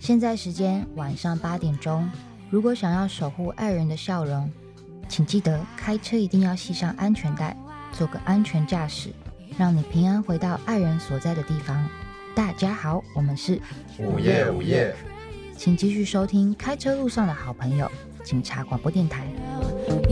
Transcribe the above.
现在时间晚上8点钟，如果想要守护爱人的笑容，请记得开车一定要系上安全带，做个安全驾驶，让你平安回到爱人所在的地方。大家好，我们是午夜午夜， 请继续收听开车路上的好朋友警察广播电台。